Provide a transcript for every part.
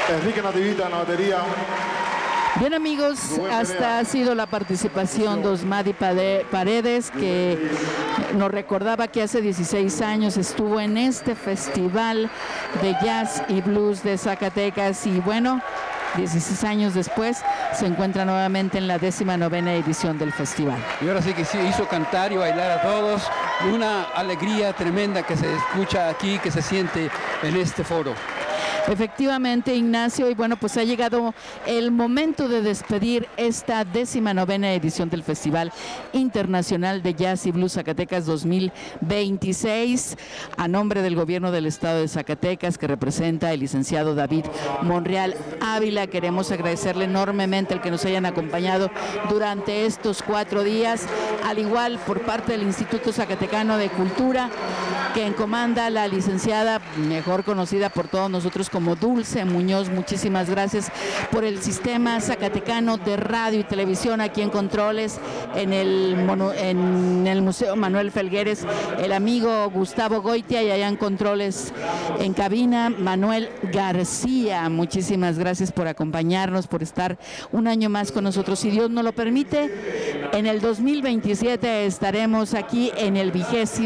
Enrique Nativita en la batería. Bien, amigos, hasta ha sido la participación de Osmadi Paredes, que nos recordaba que hace 16 años estuvo en este festival de jazz y blues de Zacatecas y bueno, 16 años después se encuentra nuevamente en la 19ª edición del festival. Y ahora sí que sí, hizo cantar y bailar a todos, y una alegría tremenda que se escucha aquí, que se siente en este foro. Efectivamente, Ignacio, y bueno, pues ha llegado el momento de despedir esta 19ª edición del Festival Internacional de Jazz y Blues Zacatecas 2026. A nombre del Gobierno del Estado de Zacatecas, que representa el licenciado David Monreal Ávila, queremos agradecerle enormemente el que nos hayan acompañado durante estos 4 días, al igual por parte del Instituto Zacatecano de Cultura, que encomanda la licenciada, mejor conocida por todos nosotros como Dulce Muñoz. Muchísimas gracias por el sistema zacatecano de radio y televisión aquí en controles, en el Museo Manuel Felgueres, el amigo Gustavo Goitia, y allá en controles en cabina, Manuel García. Muchísimas gracias por acompañarnos, por estar un año más con nosotros. Si Dios nos lo permite, en el 2027 estaremos aquí en la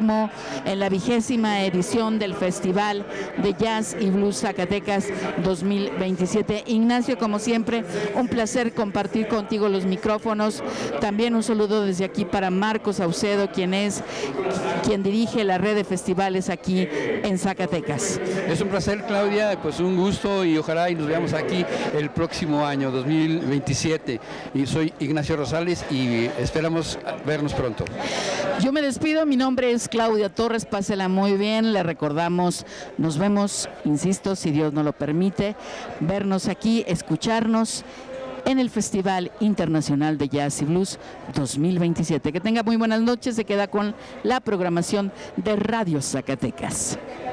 20ª edición del Festival de Jazz y Blues Zacatecas 2027. Ignacio, como siempre, un placer compartir contigo los micrófonos. También un saludo desde aquí para Marcos Saucedo, quien dirige la red de festivales aquí en Zacatecas. Es un placer, Claudia, pues un gusto, y ojalá y nos veamos aquí el próximo año 2027. Y soy Ignacio Rosales y esperamos vernos pronto. Yo me despido, mi nombre es Claudia Torres, pásela muy bien, le recordamos, nos vemos, insisto, si Dios nos lo permite, vernos aquí, escucharnos en el Festival Internacional de Jazz y Blues 2027. Que tenga muy buenas noches, se queda con la programación de Radio Zacatecas.